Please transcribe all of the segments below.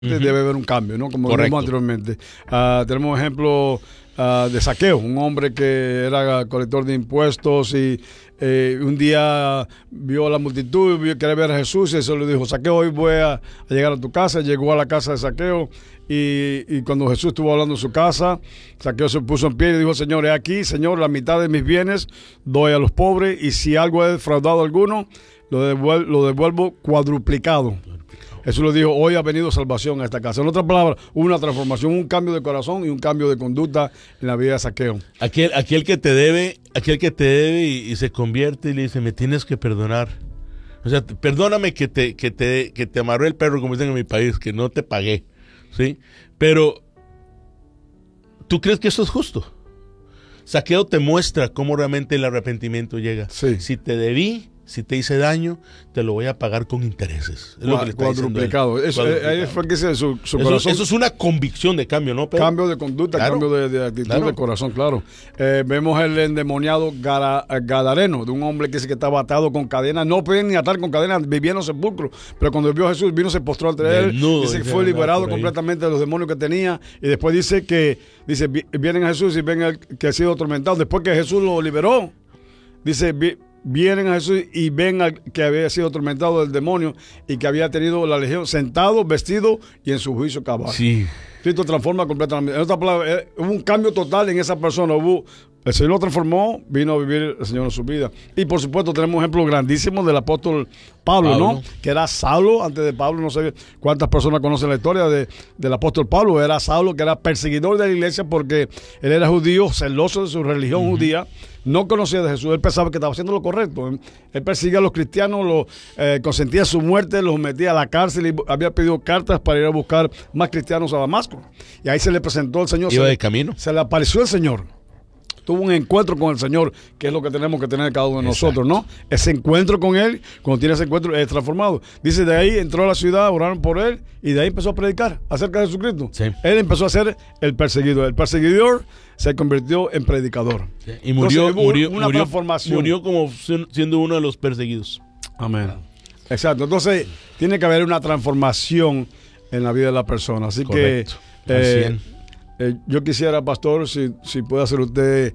debe haber un cambio, ¿no? Como Correcto. vimos anteriormente. Tenemos ejemplo de Zaqueo, un hombre que era colector de impuestos y un día vio a la multitud, quería ver a Jesús y eso le dijo: Zaqueo, hoy voy a llegar a tu casa. Llegó a la casa de Zaqueo y cuando Jesús estuvo hablando en su casa, Zaqueo se puso en pie y dijo: Señor, he aquí, Señor, la mitad de mis bienes doy a los pobres, y si algo he defraudado a alguno, lo devuelvo cuadruplicado. Jesús le dijo: hoy ha venido salvación a esta casa. En otras palabras, una transformación, un cambio de corazón y un cambio de conducta en la vida de Zaqueo. Aquel que te debe y se convierte y le dice: me tienes que perdonar. O sea, perdóname que te amarré el perro, como dicen en mi país, que no te pagué, ¿sí? Pero, ¿tú crees que eso es justo? Zaqueo te muestra cómo realmente el arrepentimiento llega. Sí. Si te debí, si te hice daño, te lo voy a pagar con intereses. Es lo que le está Cuadruplicado. diciendo él. Ahí fue que su corazón. Eso es una convicción de cambio, ¿no, Pedro? Cambio de conducta, Claro. cambio de actitud, de corazón, claro. Vemos el endemoniado gadareno, de un hombre que dice que estaba atado con cadenas. No pueden ni atar con cadenas, vivía en los sepulcros. Pero cuando vio a Jesús, vino, se postró ante él. Dice que fue liberado completamente de los demonios que tenía. Y después dice vienen a Jesús y ven que ha sido atormentado. Después que Jesús lo liberó, dice, vienen a Jesús y ven al que había sido atormentado del demonio y que había tenido la legión, sentado, vestido y en su juicio cabal. Sí. Cristo transforma completamente. En otras palabras, hubo un cambio total en esa persona. El Señor lo transformó, vino a vivir el Señor en su vida. Y por supuesto tenemos ejemplos grandísimos del apóstol Pablo, ¿no? Que era Saulo. Antes de Pablo, no sé cuántas personas conocen la historia del apóstol Pablo. Era Saulo, que era perseguidor de la iglesia porque él era judío, celoso de su religión judía. No conocía de Jesús. Él pensaba que estaba haciendo lo correcto. Él perseguía a los cristianos, consentía su muerte, los metía a la cárcel y había pedido cartas para ir a buscar más cristianos a Damasco. Y ahí se le presentó el Señor. Iba de camino. Se le apareció el Señor. Tuvo un encuentro con el Señor, que es lo que tenemos que tener cada uno de nosotros, ¿no? Ese encuentro con Él, cuando tiene ese encuentro, es transformado. Dice, de ahí entró a la ciudad, oraron por Él, y de ahí empezó a predicar acerca de Jesucristo. Sí. Él empezó a ser el perseguidor. El perseguidor se convirtió en predicador. Sí. Y murió, entonces, una transformación. Murió como siendo uno de los perseguidos. Amén. Exacto. Entonces, tiene que haber una transformación en la vida de la persona. Así Correcto. que yo quisiera, pastor, si puede hacer usted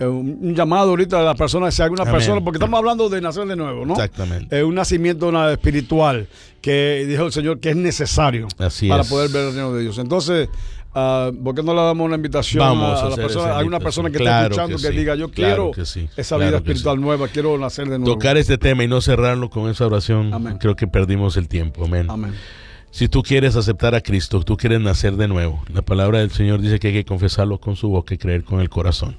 un llamado ahorita a las personas, si hay alguna persona, porque estamos hablando de nacer de nuevo, ¿no? Exactamente. Un nacimiento espiritual que dijo el Señor que es necesario para poder ver el reino de Dios. Entonces, ¿por qué no le damos una invitación a la persona? Hay una persona que está escuchando que diga, yo quiero esa vida espiritual nueva, quiero nacer de nuevo. Tocar este tema y no cerrarlo con esa oración, Amén. Creo que perdimos el tiempo. Amén. Amén. Si tú quieres aceptar a Cristo, tú quieres nacer de nuevo, la palabra del Señor dice que hay que confesarlo con su boca y creer con el corazón.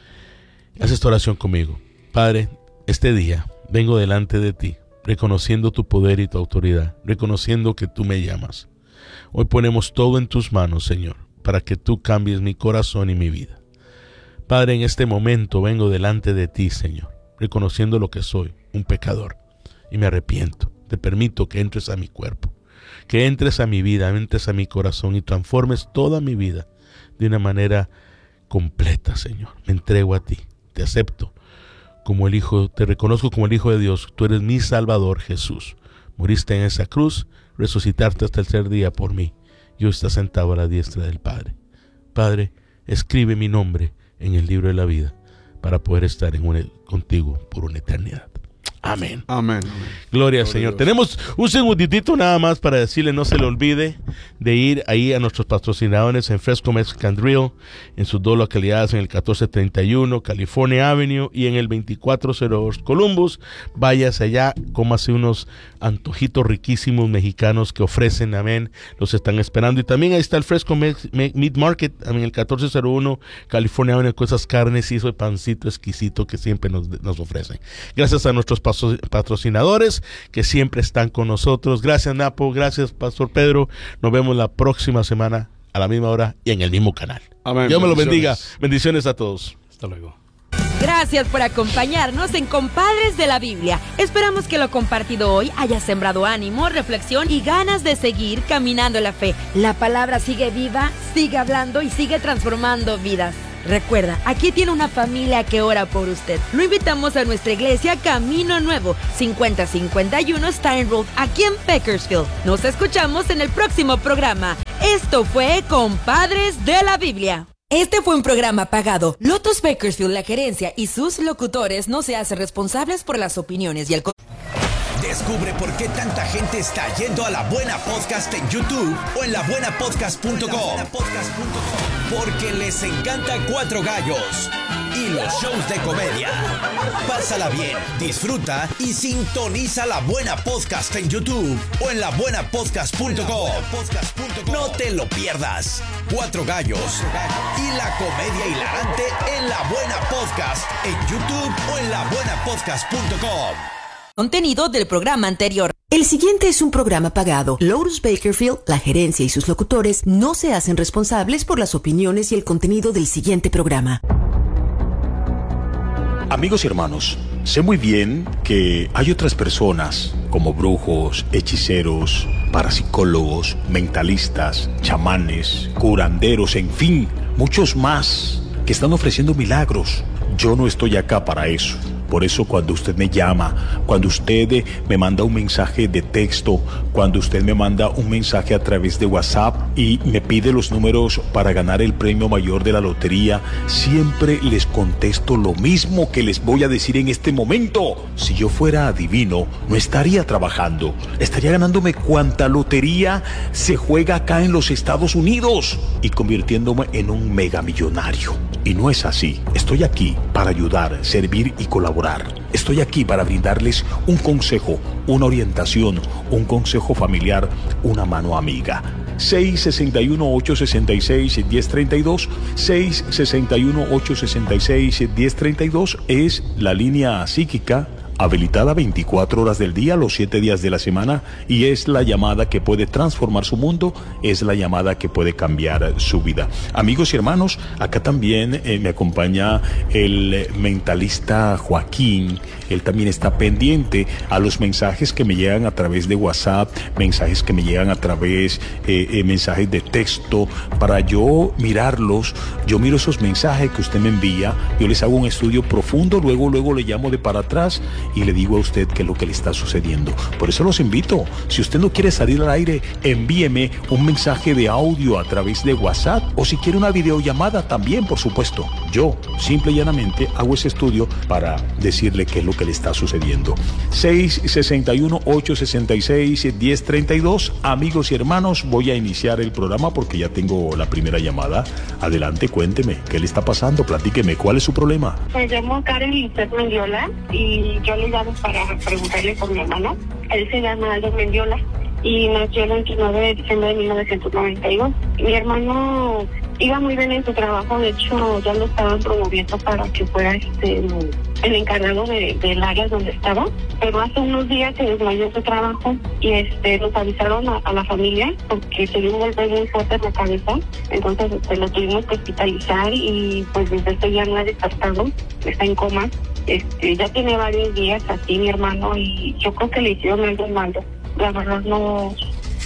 Haz esta oración conmigo. Padre, este día vengo delante de ti, reconociendo tu poder y tu autoridad, reconociendo que tú me llamas. Hoy ponemos todo en tus manos, Señor, para que tú cambies mi corazón y mi vida. Padre, en este momento vengo delante de ti, Señor, reconociendo lo que soy, un pecador, y me arrepiento. Te permito que entres a mi cuerpo, que entres a mi vida, entres a mi corazón y transformes toda mi vida de una manera completa, Señor. Me entrego a ti, te acepto como el Hijo, te reconozco como el Hijo de Dios. Tú eres mi Salvador, Jesús. Moriste en esa cruz, resucitarte hasta el tercer día por mí. Y hoy estás sentado a la diestra del Padre. Padre, escribe mi nombre en el libro de la vida para poder estar contigo por una eternidad. Amén. Amén. Gloria al Señor. Tenemos un segunditito nada más para decirle, no se le olvide de ir ahí a nuestros patrocinadores en Fresco Mexican Grill, en sus dos localidades, en el 1431 California Avenue y en el 2402 Columbus. Váyase allá, cómase unos antojitos riquísimos mexicanos que ofrecen, amén, los están esperando. Y también ahí está el Fresco Meat Market, en el 1401 California Avenue, con esas carnes y ese pancito exquisito que siempre nos ofrecen. Gracias a nuestros patrocinadores que siempre están con nosotros. Gracias, Napo. Gracias, Pastor Pedro. Nos vemos la próxima semana a la misma hora y en el mismo canal. Amén. Dios me los bendiga. Bendiciones a todos. Hasta luego. Gracias por acompañarnos en Compadres de la Biblia. Esperamos que lo compartido hoy haya sembrado ánimo, reflexión y ganas de seguir caminando en la fe. La palabra sigue viva, sigue hablando y sigue transformando vidas. Recuerda, aquí tiene una familia que ora por usted. Lo invitamos a nuestra iglesia Camino Nuevo, 5051 Stein Road, aquí en Bakersfield. Nos escuchamos en el próximo programa. Esto fue Compadres de la Biblia. Este fue un programa pagado. Lotus Bakersfield, la gerencia y sus locutores no se hacen responsables por las opiniones y el... Descubre por qué tanta gente está yendo a La Buena Podcast en YouTube o en labuenapodcast.com. Porque les encanta Cuatro Gallos y los shows de comedia. Pásala bien, disfruta y sintoniza La Buena Podcast en YouTube o en labuenapodcast.com. No te lo pierdas. Cuatro Gallos y la comedia hilarante en La Buena Podcast en YouTube o en labuenapodcast.com. Contenido del programa anterior. El siguiente es un programa pagado. Lotus Bakersfield, la gerencia y sus locutores no se hacen responsables por las opiniones y el contenido del siguiente programa. Amigos y hermanos, sé muy bien que hay otras personas como brujos, hechiceros, parapsicólogos, mentalistas, chamanes, curanderos, en fin, muchos más que están ofreciendo milagros. Yo no estoy acá para eso. Por eso cuando usted me llama, cuando usted me manda un mensaje de texto, cuando usted me manda un mensaje a través de WhatsApp y me pide los números para ganar el premio mayor de la lotería, siempre les contesto lo mismo que les voy a decir en este momento. Si yo fuera adivino, no estaría trabajando, estaría ganándome cuanta lotería se juega acá en los Estados Unidos y convirtiéndome en un megamillonario. Y no es así. Estoy aquí para ayudar, servir y colaborar. Estoy aquí para brindarles un consejo, una orientación, un consejo familiar, una mano amiga. 661-866-1032, 661-866-1032 es la línea psíquica habilitada 24 horas del día, los 7 días de la semana, y es la llamada que puede transformar su mundo, es la llamada que puede cambiar su vida. Amigos y hermanos, acá también me acompaña el mentalista Joaquín. Él también está pendiente a los mensajes que me llegan a través de WhatsApp, mensajes que me llegan a través mensajes de texto, para yo mirarlos. Yo miro esos mensajes que usted me envía, yo les hago un estudio profundo, luego le llamo de para atrás y le digo a usted qué es lo que le está sucediendo. Por eso los invito, si usted no quiere salir al aire, envíeme un mensaje de audio a través de WhatsApp, o si quiere una videollamada también, por supuesto. Yo simple y llanamente hago ese estudio para decirle qué es lo que le está sucediendo. 661-866-1032. Amigos y hermanos, voy a iniciar el programa porque ya tengo la primera llamada. Adelante, cuénteme, ¿qué le está pasando? Platíqueme, ¿cuál es su problema? Me llamo Karen Lizeth Mendiola y yo le llamo para preguntarle por mi hermano. Él se llama Aldo Mendiola y nació el 29 de diciembre de 1992. Mi hermano iba muy bien en su trabajo, de hecho ya lo estaban promoviendo para que fuera el encargado del área donde estaba, pero hace unos días se desmayó su trabajo y nos avisaron a la familia porque se dio un golpe muy fuerte en la cabeza, entonces lo tuvimos que hospitalizar y pues desde eso ya no ha despertado, está en coma. Ya tiene varios días así mi hermano y yo creo que le hicieron algo malo. La verdad no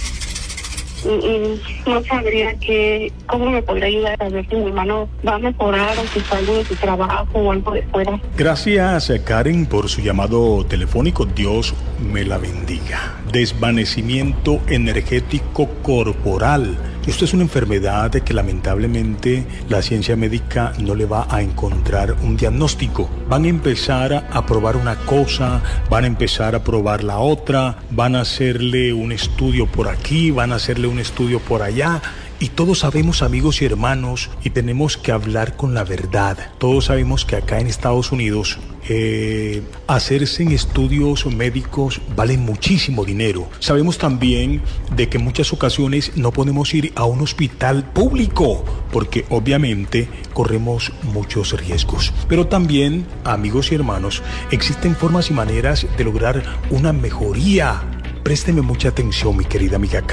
sabría cómo me podría ayudar a ver si mi hermano va a mejorar o si salgo de su trabajo o algo de fuera. Gracias, Karen, por su llamado telefónico. Dios me la bendiga. Desvanecimiento energético corporal. Esto es una enfermedad que lamentablemente la ciencia médica no le va a encontrar un diagnóstico. Van a empezar a probar una cosa, van a empezar a probar la otra, van a hacerle un estudio por aquí, van a hacerle un estudio por allá. Y todos sabemos, amigos y hermanos, y tenemos que hablar con la verdad. Todos sabemos que acá en Estados Unidos hacerse en estudios médicos vale muchísimo dinero. Sabemos también de que en muchas ocasiones no podemos ir a un hospital público porque obviamente corremos muchos riesgos. Pero también, amigos y hermanos, existen formas y maneras de lograr una mejoría. Présteme mucha atención, mi querida amiga Karen.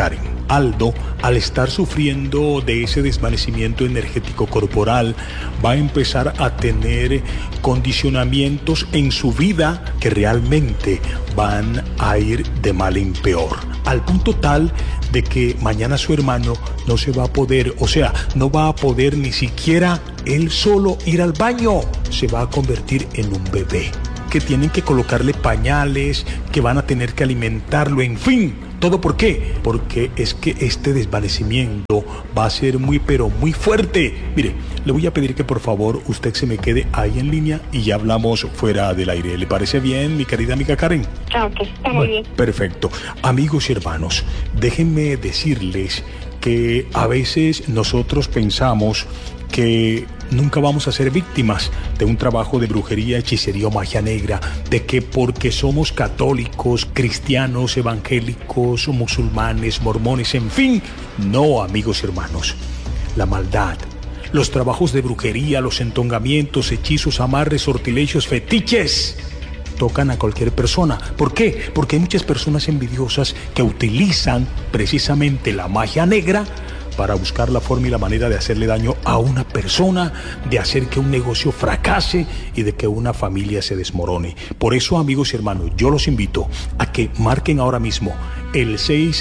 Aldo, al estar sufriendo de ese desvanecimiento energético corporal, va a empezar a tener condicionamientos en su vida que realmente van a ir de mal en peor, al punto tal de que mañana su hermano no se va a poder, o sea, no va a poder ni siquiera él solo ir al baño, se va a convertir en un bebé, que tienen que colocarle pañales, que van a tener que alimentarlo, en fin. ¿Todo por qué? Porque es que este desvanecimiento va a ser muy, pero muy fuerte. Mire, le voy a pedir que por favor usted se me quede ahí en línea y ya hablamos fuera del aire. ¿Le parece bien, mi querida amiga Karen? Ok, está muy bien. Perfecto. Amigos y hermanos, déjenme decirles que a veces nosotros pensamos que nunca vamos a ser víctimas de un trabajo de brujería, hechicería o magia negra, de que porque somos católicos, cristianos, evangélicos, musulmanes, mormones, en fin. No, amigos y hermanos, la maldad, los trabajos de brujería, los entongamientos, hechizos, amarres, sortilegios, fetiches, tocan a cualquier persona. ¿Por qué? Porque hay muchas personas envidiosas que utilizan precisamente la magia negra para buscar la forma y la manera de hacerle daño a una persona, de hacer que un negocio fracase y de que una familia se desmorone. Por eso, amigos y hermanos, yo los invito a que marquen ahora mismo el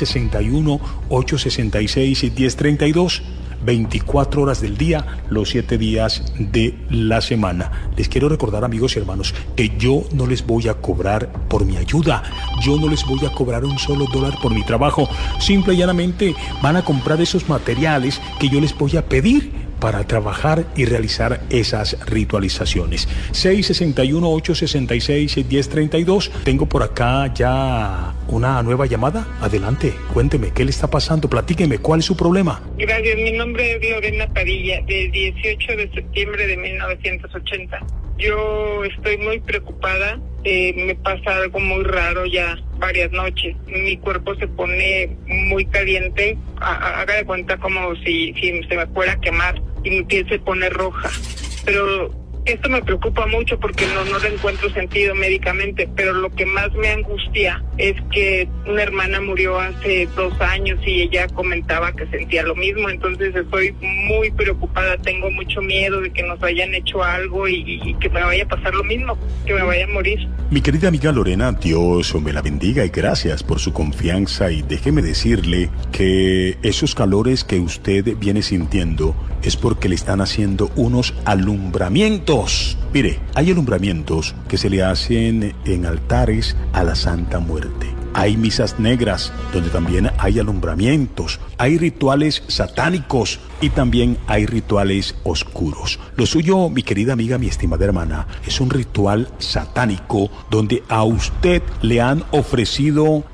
661-866-1032, 24 horas del día, los 7 días de la semana. Les quiero recordar, amigos y hermanos, que yo no les voy a cobrar por mi ayuda. Yo no les voy a cobrar un solo dólar por mi trabajo. Simple y llanamente van a comprar esos materiales que yo les voy a pedir para trabajar y realizar esas ritualizaciones. 661-866-1032. Tengo por acá ya una nueva llamada. Adelante, cuénteme, ¿qué le está pasando? Platíqueme, ¿cuál es su problema? Gracias, mi nombre es Lorena Padilla, de 18 de septiembre de 1980. Yo estoy muy preocupada, me pasa algo muy raro ya varias noches. Mi cuerpo se pone muy caliente, haga de cuenta como si se me fuera a quemar y mi piel se pone roja. Pero esto me preocupa mucho porque no le encuentro sentido médicamente, pero lo que más me angustia es que una hermana murió hace 2 años y ella comentaba que sentía lo mismo. Entonces estoy muy preocupada, tengo mucho miedo de que nos hayan hecho algo y que me vaya a pasar lo mismo, que me vaya a morir. Mi querida amiga Lorena, Dios me la bendiga y gracias por su confianza, y déjeme decirle que esos calores que usted viene sintiendo es porque le están haciendo unos alumbramientos. Mire, hay alumbramientos que se le hacen en altares a la Santa Muerte. Hay misas negras donde también hay alumbramientos, hay rituales satánicos y también hay rituales oscuros. Lo suyo, mi querida amiga, mi estimada hermana, es un ritual satánico donde a usted le han ofrecido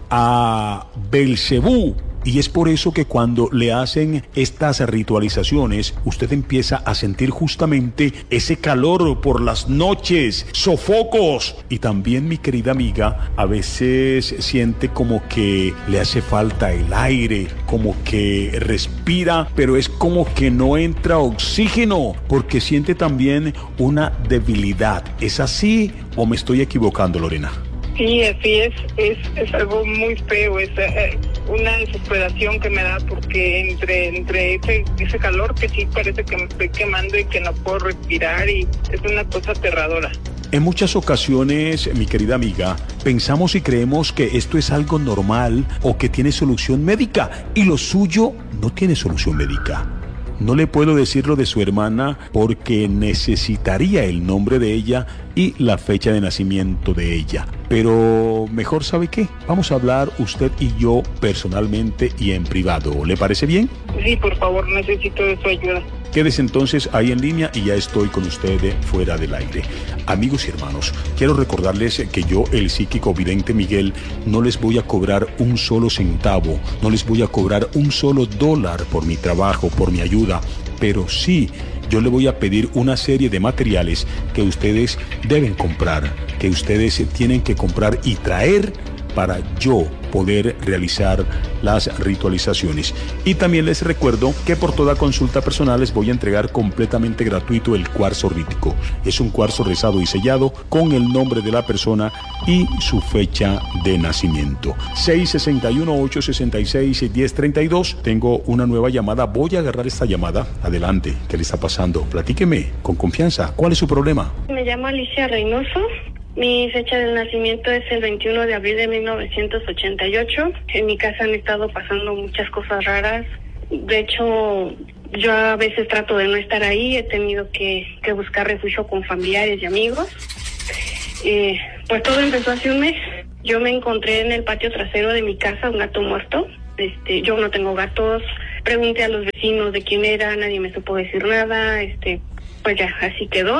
a Belcebú. Y es por eso que cuando le hacen estas ritualizaciones, usted empieza a sentir justamente ese calor por las noches, sofocos. Y también, mi querida amiga, a veces siente como que le hace falta el aire, como que respira, pero es como que no entra oxígeno, porque siente también una debilidad. ¿Es así o me estoy equivocando, Lorena? Sí, así es algo muy feo, es una desesperación que me da porque entre ese calor que sí parece que me estoy quemando y que no puedo respirar, y es una cosa aterradora. En muchas ocasiones, mi querida amiga, pensamos y creemos que esto es algo normal o que tiene solución médica, y lo suyo no tiene solución médica. No le puedo decir lo de su hermana porque necesitaría el nombre de ella y la fecha de nacimiento de ella. Pero mejor, ¿sabe qué? Vamos a hablar usted y yo personalmente y en privado. ¿Le parece bien? Sí, por favor, necesito de su ayuda. Quédese entonces ahí en línea y ya estoy con usted fuera del aire. Amigos y hermanos, quiero recordarles que yo, el psíquico vidente Miguel, no les voy a cobrar un solo centavo, no les voy a cobrar un solo dólar por mi trabajo, por mi ayuda, pero sí, yo le voy a pedir una serie de materiales que ustedes deben comprar, que ustedes tienen que comprar y traer para yo poder realizar las ritualizaciones. Y también les recuerdo que por toda consulta personal les voy a entregar completamente gratuito el cuarzo rítico. Es un cuarzo rezado y sellado con el nombre de la persona y su fecha de nacimiento. 661-866-1032. Tengo una nueva llamada. Voy a agarrar esta llamada. Adelante. ¿Qué le está pasando? Platíqueme con confianza. ¿Cuál es su problema? Me llamo Alicia Reynoso. Mi fecha de nacimiento es el 21 de abril de 1988. En mi casa han estado pasando muchas cosas raras. De hecho, yo a veces trato de no estar ahí. He tenido que buscar refugio con familiares y amigos. Pues todo empezó hace un mes. Yo me encontré en el patio trasero de mi casa un gato muerto. Yo no tengo gatos. Pregunté a los vecinos de quién era, nadie me supo decir nada. Pues ya, así quedó.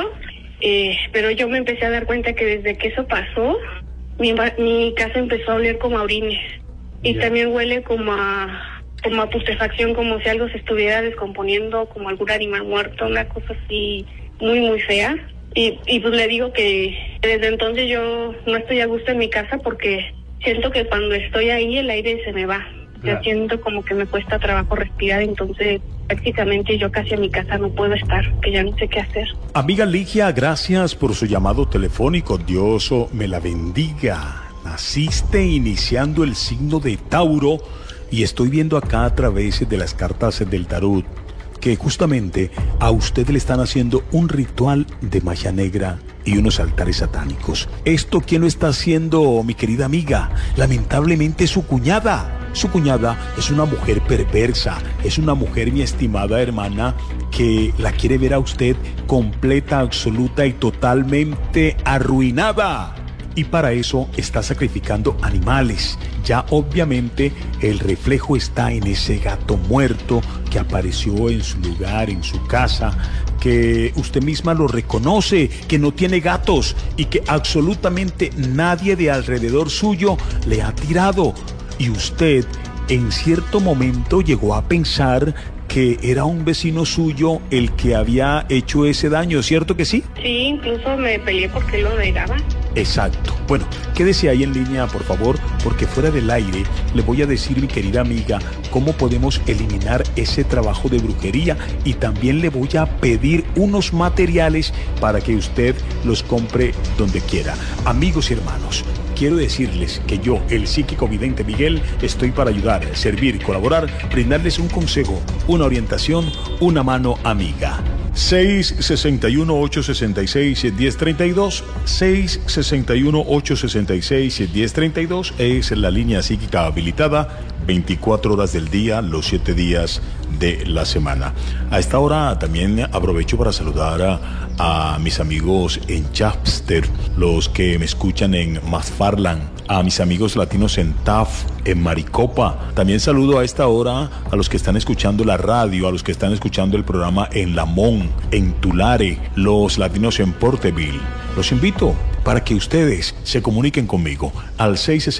Pero yo me empecé a dar cuenta que desde que eso pasó, mi casa empezó a oler como a orines. Y también huele como a putrefacción, como si algo se estuviera descomponiendo, como algún animal muerto, una cosa así muy, muy fea. Y pues le digo que desde entonces yo no estoy a gusto en mi casa porque siento que cuando estoy ahí el aire se me va. Ya siento como que me cuesta trabajo respirar, entonces prácticamente yo casi en mi casa no puedo estar, que ya no sé qué hacer. Amiga Ligia, gracias por su llamado telefónico. Dios me la bendiga. Naciste iniciando el signo de Tauro y estoy viendo acá a través de las cartas del tarot que justamente a usted le están haciendo un ritual de magia negra y unos altares satánicos. ¿Esto quién lo está haciendo, mi querida amiga? Lamentablemente su cuñada. Su cuñada es una mujer perversa, es una mujer, mi estimada hermana, que la quiere ver a usted completa, absoluta y totalmente arruinada. Y para eso está sacrificando animales. Ya obviamente el reflejo está en ese gato muerto que apareció en su lugar, en su casa, que usted misma lo reconoce, que no tiene gatos y que absolutamente nadie de alrededor suyo le ha tirado. Y usted en cierto momento llegó a pensar que era un vecino suyo el que había hecho ese daño, ¿cierto que sí? Sí, incluso me peleé porque lo negaba. Exacto. Bueno, quédese ahí en línea, por favor, porque fuera del aire le voy a decir, mi querida amiga, cómo podemos eliminar ese trabajo de brujería y también le voy a pedir unos materiales para que usted los compre donde quiera. Amigos y hermanos, quiero decirles que yo, el psíquico vidente Miguel, estoy para ayudar, servir, colaborar, brindarles un consejo, una orientación, una mano amiga. 661-866-1032, 661-866-1032 es la línea psíquica habilitada 24 horas del día, los 7 días de la semana. A esta hora también aprovecho para saludar a mis amigos en Chapster, los que me escuchan en McFarland, a mis amigos latinos en TAF, en Maricopa. También saludo a esta hora a los que están escuchando la radio, a los que están escuchando el programa en Lamón, en Tulare, los latinos en Porterville. Los invito para que ustedes se comuniquen conmigo al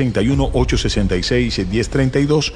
661-866-1032,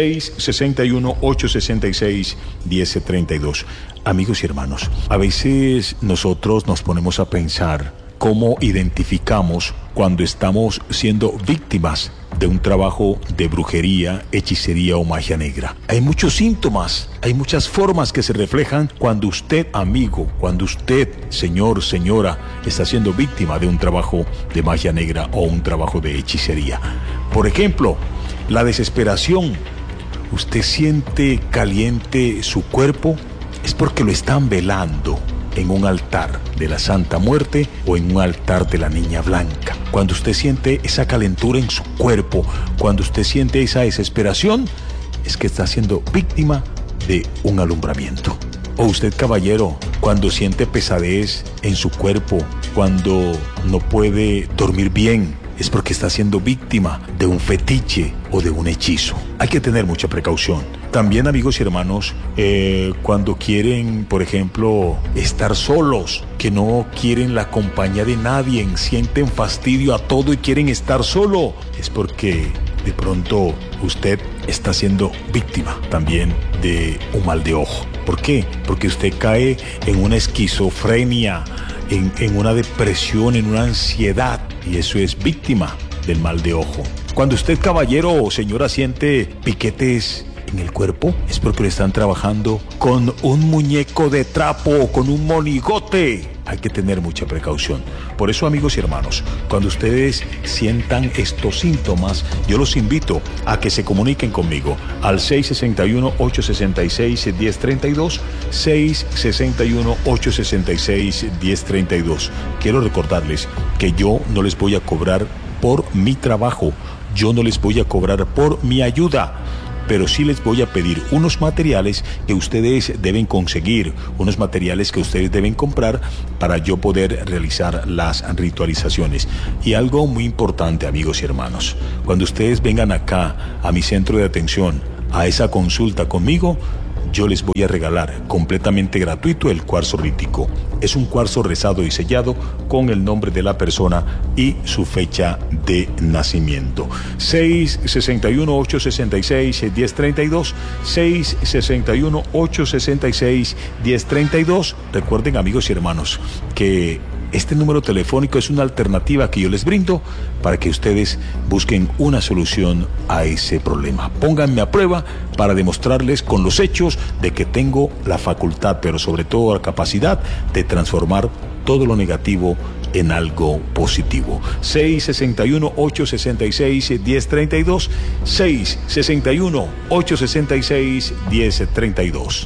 661-866-1032. Amigos y hermanos, a veces nosotros nos ponemos a pensar cómo identificamos cuando estamos siendo víctimas de un trabajo de brujería, hechicería o magia negra. Hay muchos síntomas, hay muchas formas que se reflejan cuando usted, amigo, cuando usted, señor, señora, está siendo víctima de un trabajo de magia negra o un trabajo de hechicería. Por ejemplo, la desesperación. Usted siente caliente su cuerpo, es porque lo están velando en un altar de la Santa Muerte o en un altar de la Niña Blanca. Cuando usted siente esa calentura en su cuerpo, cuando usted siente esa desesperación, es que está siendo víctima de un alumbramiento. O usted, caballero, cuando siente pesadez en su cuerpo, cuando no puede dormir bien, es porque está siendo víctima de un fetiche o de un hechizo. Hay que tener mucha precaución. También, amigos y hermanos, cuando quieren, por ejemplo, estar solos, que no quieren la compañía de nadie, sienten fastidio a todo y quieren estar solo, es porque de pronto usted está siendo víctima también de un mal de ojo. ¿Por qué? Porque usted cae en una esquizofrenia, en una depresión, en una ansiedad, y eso es víctima del mal de ojo. Cuando usted, caballero o señora, siente piquetes en el cuerpo, es porque le están trabajando con un muñeco de trapo o con un monigote. Hay que tener mucha precaución. Por eso, amigos y hermanos, cuando ustedes sientan estos síntomas, yo los invito a que se comuniquen conmigo al 661-866-1032, 661-866-1032. Quiero recordarles que yo no les voy a cobrar por mi trabajo, yo no les voy a cobrar por mi ayuda, pero sí les voy a pedir unos materiales que ustedes deben conseguir, unos materiales que ustedes deben comprar para yo poder realizar las ritualizaciones. Y algo muy importante, amigos y hermanos, cuando ustedes vengan acá a mi centro de atención, a esa consulta conmigo, yo les voy a regalar completamente gratuito el cuarzo rítico. Es un cuarzo rezado y sellado con el nombre de la persona y su fecha de nacimiento. 661-866-1032, 661-866-1032. Recuerden, amigos y hermanos, que este número telefónico es una alternativa que yo les brindo para que ustedes busquen una solución a ese problema. Pónganme a prueba para demostrarles con los hechos de que tengo la facultad, pero sobre todo la capacidad de transformar todo lo negativo en algo positivo. 661-866-1032, 661-866-1032.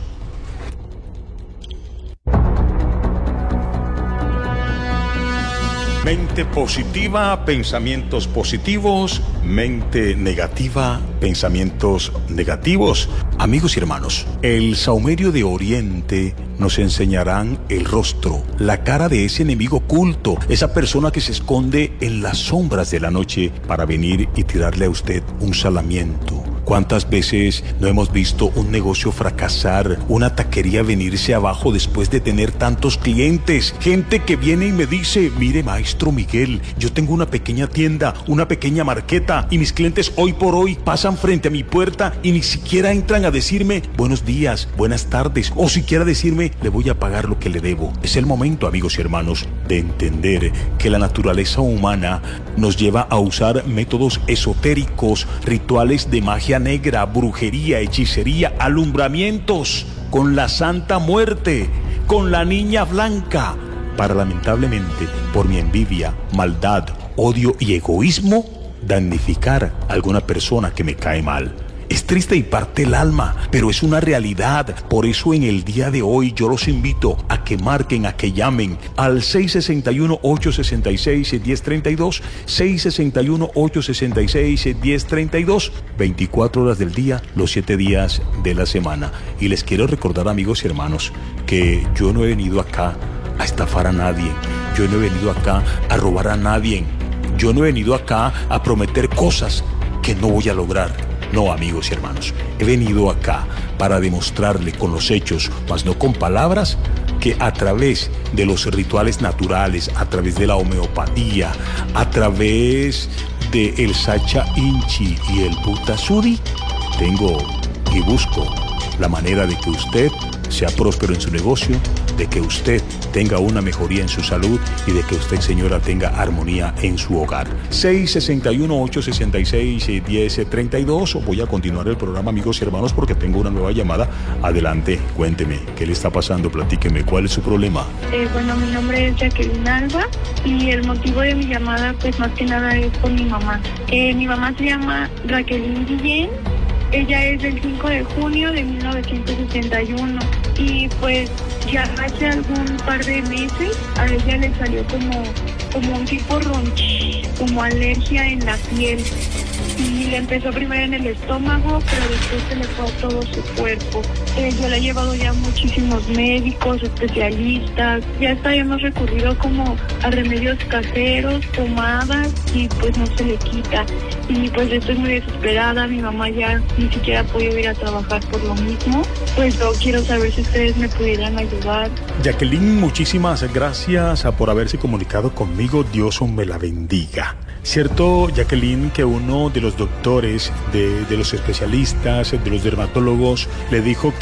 Mente positiva, pensamientos positivos. Mente negativa, pensamientos negativos. Amigos y hermanos, el Saumerio de Oriente nos enseñarán el rostro, la cara de ese enemigo oculto, esa persona que se esconde en las sombras de la noche para venir y tirarle a usted un salamiento. ¿Cuántas veces no hemos visto un negocio fracasar, una taquería venirse abajo después de tener tantos clientes? Gente que viene y me dice, mire, maestro Miguel, yo tengo una pequeña tienda, una pequeña marqueta, y mis clientes hoy por hoy pasan frente a mi puerta y ni siquiera entran a decirme buenos días, buenas tardes, o siquiera decirme, le voy a pagar lo que le debo. Es el momento, amigos y hermanos, de entender que la naturaleza humana nos lleva a usar métodos esotéricos, rituales de magia negra, brujería, hechicería, alumbramientos con la Santa Muerte, con la Niña Blanca, para lamentablemente, por mi envidia, maldad, odio y egoísmo, damnificar a alguna persona que me cae mal. Es triste y parte el alma, pero es una realidad. Por eso en el día de hoy yo los invito a que marquen, a que llamen al 661-866-1032, 661-866-1032, 24 horas del día, los 7 días de la semana. Y les quiero recordar, amigos y hermanos, que yo no he venido acá a estafar a nadie, yo no he venido acá a robar a nadie, yo no he venido acá a prometer cosas que no voy a lograr. No, amigos y hermanos, he venido acá para demostrarle con los hechos, mas no con palabras, que a través de los rituales naturales, a través de la homeopatía, a través de el Sacha Inchi y el Butta Sudi, tengo y busco la manera de que usted sea próspero en su negocio, de que usted tenga una mejoría en su salud y de que usted, señora, tenga armonía en su hogar. 661-866-1032. Voy a continuar el programa, amigos y hermanos, porque tengo una nueva llamada. Adelante, cuénteme, ¿qué le está pasando? Platíqueme, ¿cuál es su problema? Bueno, mi nombre es Jacqueline Alba y el motivo de mi llamada, pues más que nada es con mi mamá. Mi mamá se llama Raquelín Guillén. Ella es del 5 de junio de 1961 y pues ya hace algún par de meses a ella le salió como un tipo ronchis, como alergia en la piel. Y le empezó primero en el estómago, pero después se le fue a todo su cuerpo. Yo le he llevado ya muchísimos médicos, especialistas, ya hasta hemos recurrido como a remedios caseros, pomadas, y pues no se le quita. Y pues estoy muy desesperada, mi mamá ya ni siquiera ha podido ir a trabajar por lo mismo. Pues yo quiero saber si ustedes me pudieran ayudar. Jacqueline, muchísimas gracias por haberse comunicado conmigo. Dios me la bendiga. Cierto, Jacqueline, que uno de los doctores, de los especialistas, de los dermatólogos, le dijo que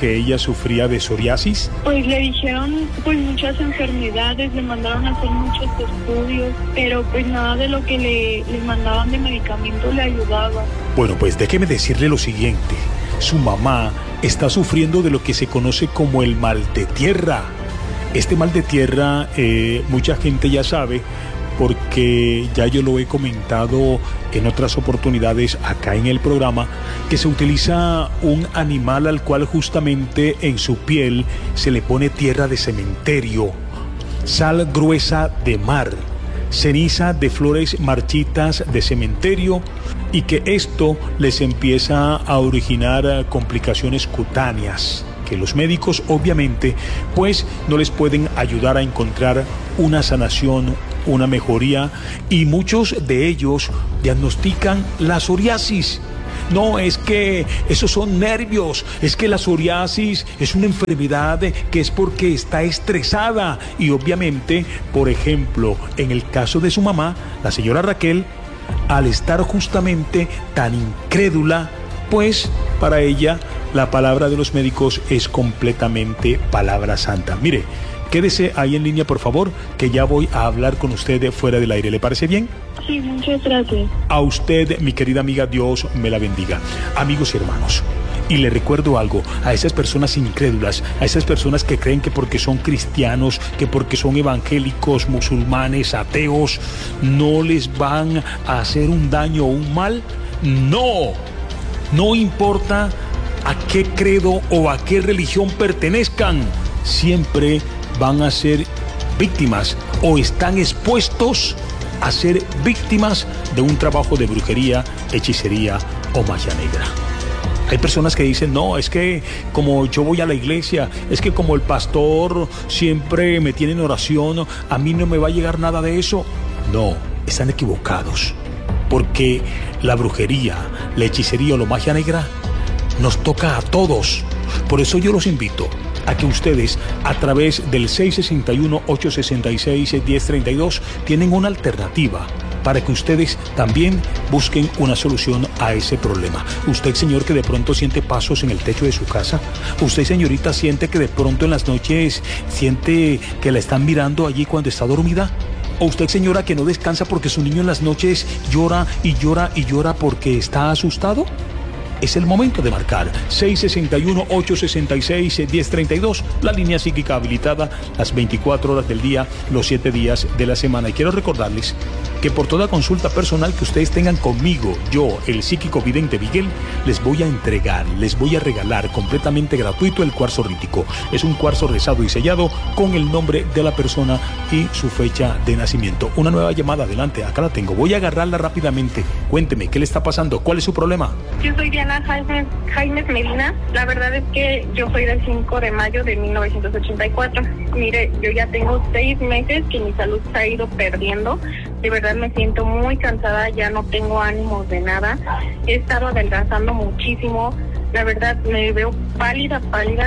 que ella sufría de psoriasis? Pues le dijeron pues muchas enfermedades, le mandaron a hacer muchos estudios, pero pues nada de lo que le mandaban de medicamento le ayudaba. Bueno, pues déjeme decirle lo siguiente. Su mamá está sufriendo de lo que se conoce como el mal de tierra. Este mal de tierra mucha gente ya sabe, porque ya yo lo he comentado en otras oportunidades acá en el programa, que se utiliza un animal al cual justamente en su piel se le pone tierra de cementerio, sal gruesa de mar, ceniza de flores marchitas de cementerio, y que esto les empieza a originar complicaciones cutáneas, que los médicos obviamente pues no les pueden ayudar a encontrar una sanación, una mejoría, y muchos de ellos diagnostican la psoriasis. No, es que esos son nervios, es que la psoriasis es una enfermedad que es porque está estresada. Y obviamente, por ejemplo, en el caso de su mamá, la señora Raquel, al estar justamente tan incrédula, pues para ella la palabra de los médicos es completamente palabra santa. Mire, quédese ahí en línea, por favor, que ya voy a hablar con usted fuera del aire. ¿Le parece bien? Sí, muchas gracias. A usted, mi querida amiga, Dios me la bendiga. Amigos y hermanos, y le recuerdo algo a esas personas incrédulas, a esas personas que creen que porque son cristianos, que porque son evangélicos, musulmanes, ateos, no les van a hacer un daño o un mal. No importa a qué credo o a qué religión pertenezcan, siempre van a ser víctimas o están expuestos a ser víctimas de un trabajo de brujería, hechicería o magia negra. Hay personas que dicen, no, es que como yo voy a la iglesia, es que como el pastor siempre me tiene en oración, a mí no me va a llegar nada de eso. No, están equivocados, porque la brujería, la hechicería o la magia negra nos toca a todos. Por eso yo los invito a que ustedes, a través del 661-866-1032, tienen una alternativa para que ustedes también busquen una solución a ese problema. Usted, señor, que de pronto siente pasos en el techo de su casa. Usted, señorita, siente que de pronto en las noches siente que la están mirando allí cuando está dormida. O usted, señora, que no descansa porque su niño en las noches llora y llora y llora porque está asustado. Es el momento de marcar 661-866-1032, la línea psíquica habilitada las 24 horas del día, los 7 días de la semana. Y quiero recordarles que por toda consulta personal que ustedes tengan conmigo, yo, el psíquico vidente Miguel, les voy a entregar, les voy a regalar completamente gratuito el cuarzo rítico. Es un cuarzo rezado y sellado con el nombre de la persona y su fecha de nacimiento. Una nueva llamada, adelante, acá la tengo. Voy a agarrarla rápidamente. Cuénteme, ¿qué le está pasando? ¿Cuál es su problema? Yo soy Diana Jaimes Medina. La verdad es que yo soy del 5 de mayo de 1984. Mire, yo ya tengo 6 meses que mi salud se ha ido perdiendo. De verdad me siento muy cansada, ya no tengo ánimos de nada. He estado adelgazando muchísimo. La verdad me veo pálida.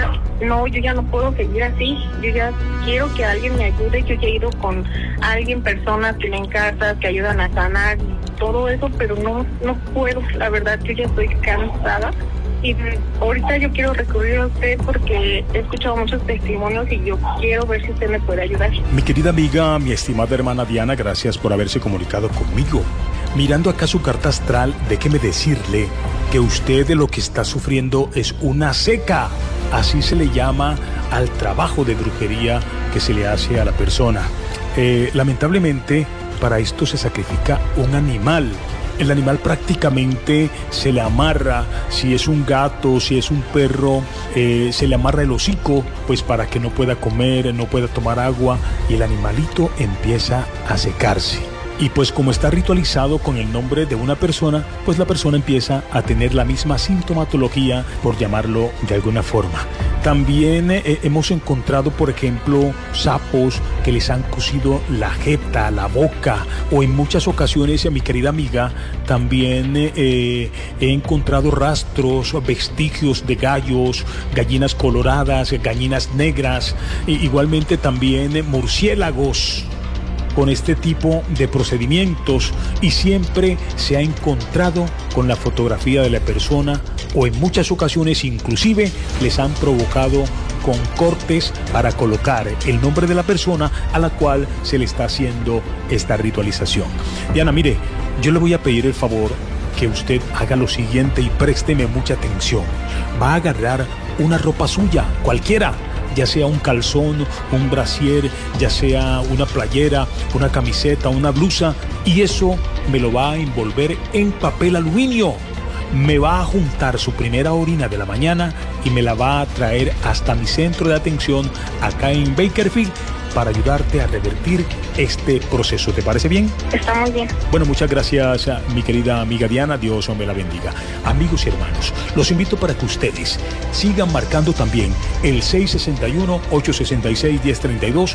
No, yo ya no puedo seguir así. Yo ya quiero que alguien me ayude. Yo ya he ido con alguien, personas que ven cartas, que ayudan a sanar y todo eso, pero no puedo. La verdad, yo ya estoy cansada. Y ahorita yo quiero recurrir a usted porque he escuchado muchos testimonios y yo quiero ver si usted me puede ayudar. Mi querida amiga, mi estimada hermana Diana, gracias por haberse comunicado conmigo. Mirando acá su carta astral, déjeme decirle que usted de lo que está sufriendo es una seca. Así se le llama al trabajo de brujería que se le hace a la persona. Lamentablemente, para esto se sacrifica un animal. El animal prácticamente se le amarra, si es un gato, si es un perro, se le amarra el hocico, pues para que no pueda comer, no pueda tomar agua, y el animalito empieza a secarse. Y pues como está ritualizado con el nombre de una persona, pues la persona empieza a tener la misma sintomatología, por llamarlo de alguna forma. También hemos encontrado, por ejemplo, sapos que les han cosido la jeta, la boca, o en muchas ocasiones, mi querida amiga, también he encontrado rastros, vestigios de gallos, gallinas coloradas, gallinas negras, e igualmente también murciélagos. con este tipo de procedimientos y siempre se ha encontrado con la fotografía de la persona, o en muchas ocasiones inclusive les han provocado con cortes para colocar el nombre de la persona a la cual se le está haciendo esta ritualización. Diana, mire, yo le voy a pedir el favor que usted haga lo siguiente y présteme mucha atención. Va a agarrar una ropa suya, cualquiera, ya sea un calzón, un brasier, ya sea una playera, una camiseta, una blusa, y eso me lo va a envolver en papel aluminio. Me va a juntar su primera orina de la mañana y me la va a traer hasta mi centro de atención acá en Bakersfield para ayudarte a revertir este proceso. ¿Te parece bien? Está muy bien. Bueno, muchas gracias, mi querida amiga Diana. Dios me la bendiga. Amigos y hermanos, los invito para que ustedes sigan marcando también el 661-866-1032,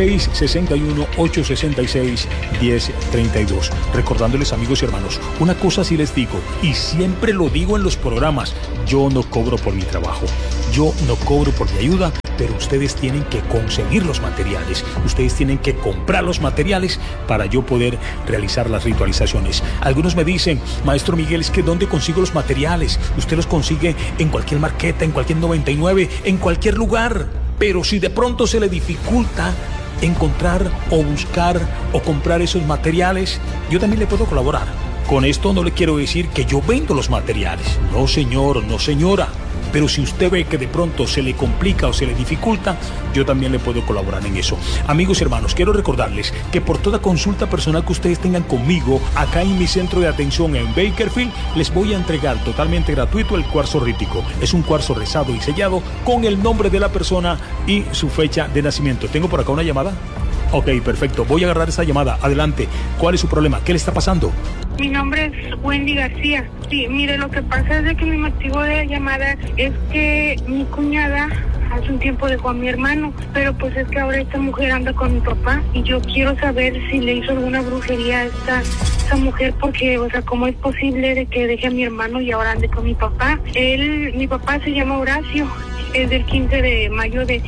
661-866-1032. Recordándoles, amigos y hermanos, una cosa sí les digo, y siempre lo digo en los programas: yo no cobro por mi trabajo, yo no cobro por mi ayuda, pero ustedes tienen que conseguir los materiales, ustedes tienen que comprar los materiales para yo poder realizar las ritualizaciones. Algunos me dicen: Maestro Miguel, es que ¿dónde consigo los materiales? Usted los consigue en cualquier marqueta, en cualquier 99, en cualquier lugar. Pero si de pronto se le dificulta encontrar o buscar o comprar esos materiales, yo también le puedo colaborar. Con esto no le quiero decir que yo vendo los materiales. No, señor, no, señora. Pero si usted ve que de pronto se le complica o se le dificulta, yo también le puedo colaborar en eso. Amigos y hermanos, quiero recordarles que por toda consulta personal que ustedes tengan conmigo acá en mi centro de atención en Bakersfield, les voy a entregar totalmente gratuito el cuarzo rítico. Es un cuarzo rezado y sellado con el nombre de la persona y su fecha de nacimiento. ¿Tengo por acá una llamada? Ok, perfecto. Voy a agarrar esa llamada. Adelante. ¿Cuál es su problema? ¿Qué le está pasando? Mi nombre es Wendy García. Sí, mire, lo que pasa es de que mi motivo de llamada es que mi cuñada hace un tiempo dejó a mi hermano, pero pues es que ahora esta mujer anda con mi papá y yo quiero saber si le hizo alguna brujería a esta mujer, porque, o sea, ¿cómo es posible de que deje a mi hermano y ahora ande con mi papá? Mi papá se llama Horacio, es del 15 de mayo de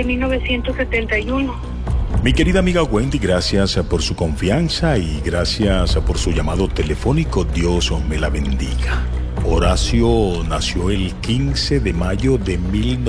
1971. Mi querida amiga Wendy, gracias por su confianza y gracias por su llamado telefónico. Dios me la bendiga. Horacio nació el 15 de mayo de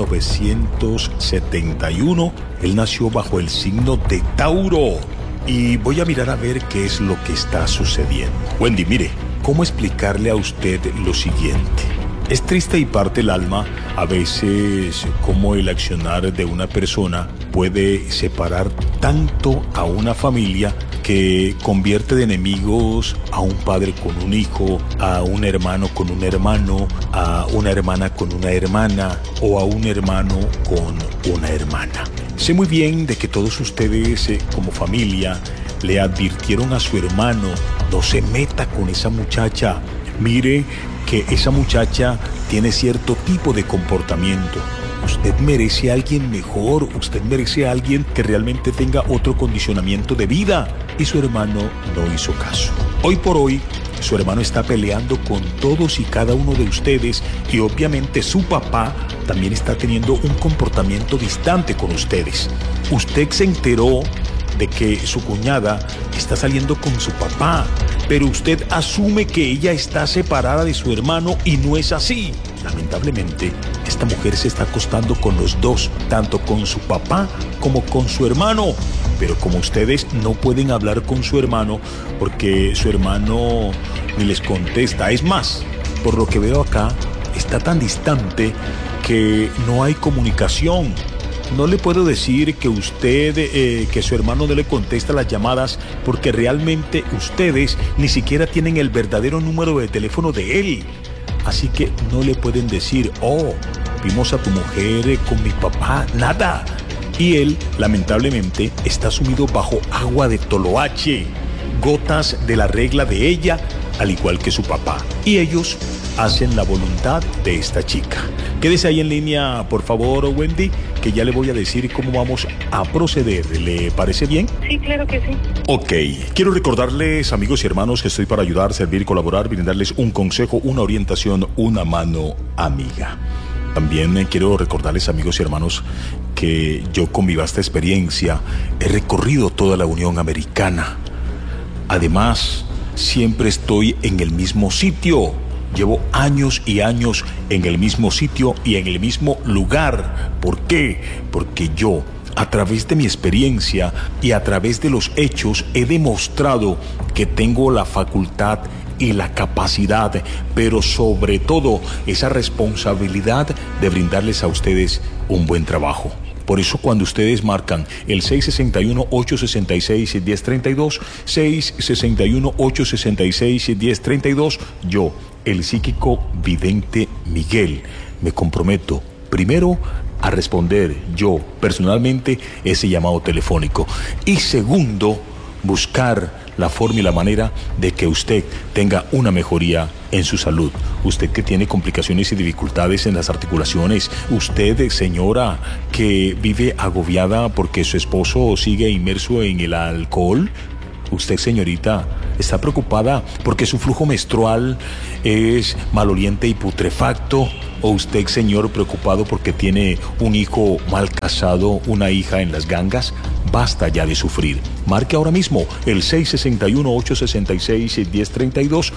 1971. Él nació bajo el signo de Tauro. Y voy a mirar a ver qué es lo que está sucediendo. Wendy, mire, ¿cómo explicarle a usted lo siguiente? Es triste y parte el alma a veces cómo el accionar de una persona puede separar tanto a una familia que convierte de enemigos a un padre con un hijo, a un hermano con un hermano, a una hermana con una hermana o a un hermano con una hermana. Sé muy bien de que todos ustedes como familia le advirtieron a su hermano: no se meta con esa muchacha. Mire que esa muchacha tiene cierto tipo de comportamiento. Usted merece a alguien mejor, usted merece a alguien que realmente tenga otro condicionamiento de vida. Y su hermano no hizo caso. Hoy por hoy, su hermano está peleando con todos y cada uno de ustedes y obviamente su papá también está teniendo un comportamiento distante con ustedes. Usted se enteró de que su cuñada está saliendo con su papá, pero usted asume que ella está separada de su hermano y no es así. Lamentablemente, esta mujer se está acostando con los dos, tanto con su papá como con su hermano. Pero como ustedes no pueden hablar con su hermano porque su hermano ni les contesta, es más, por lo que veo acá, está tan distante que no hay comunicación. No le puedo decir que que su hermano no le contesta las llamadas porque realmente ustedes ni siquiera tienen el verdadero número de teléfono de él. Así que no le pueden decir: oh, vimos a tu mujer con mi papá, nada. Y él, lamentablemente, está sumido bajo agua de toloache, gotas de la regla de ella, al igual que su papá. Y ellos hacen la voluntad de esta chica. Quédese ahí en línea, por favor, Wendy, que ya le voy a decir cómo vamos a proceder. ¿Le parece bien? Sí, claro que sí. Ok, quiero recordarles, amigos y hermanos, que estoy para ayudar, servir, colaborar, brindarles un consejo, una orientación, una mano amiga. También quiero recordarles, amigos y hermanos, que yo con mi vasta experiencia he recorrido toda la Unión Americana. Además, siempre estoy en el mismo sitio. Llevo años y años en el mismo sitio y en el mismo lugar. ¿Por qué? Porque yo, a través de mi experiencia y a través de los hechos, he demostrado que tengo la facultad y la capacidad, pero sobre todo esa responsabilidad de brindarles a ustedes un buen trabajo. Por eso cuando ustedes marcan el 661-866-1032, 661-866-1032, yo, el psíquico vidente Miguel, me comprometo primero a responder yo personalmente ese llamado telefónico y segundo, buscar la forma y la manera de que usted tenga una mejoría en su salud. Usted que tiene complicaciones y dificultades en las articulaciones, usted, señora, que vive agobiada porque su esposo sigue inmerso en el alcohol, usted, señorita, está preocupada porque su flujo menstrual es maloliente y putrefacto, o usted, señor, preocupado porque tiene un hijo mal casado, una hija en las gangas. Basta ya de sufrir. Marque ahora mismo el 661-866-1032,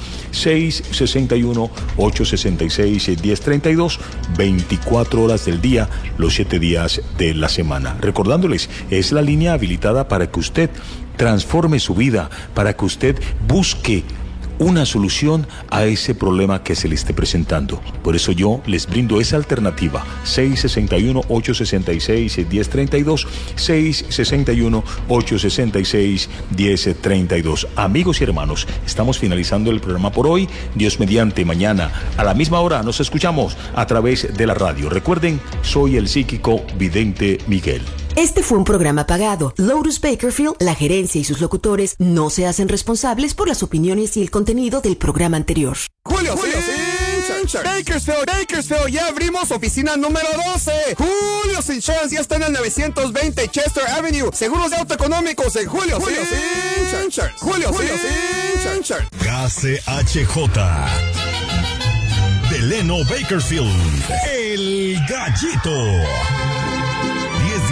661-866-1032, 24 horas del día, los 7 días de la semana. Recordándoles, es la línea habilitada para que usted transforme su vida, para que usted busque una solución a ese problema que se le esté presentando. Por eso yo les brindo esa alternativa, 661-866-1032, 661-866-1032. Amigos y hermanos, estamos finalizando el programa por hoy. Dios mediante, mañana a la misma hora nos escuchamos a través de la radio. Recuerden, soy el psíquico vidente Miguel. Este fue un programa pagado. Lotus Bakerfield, la gerencia y sus locutores no se hacen responsables por las opiniones y el contenido del programa anterior. Julio Bakersfield, ya abrimos oficina número 12. Julio's Insurance ya está en el 920 Chester Avenue. Seguros de auto económicos en Julio's Insurance. KCHJ de Leno Bakersfield, El Gallito.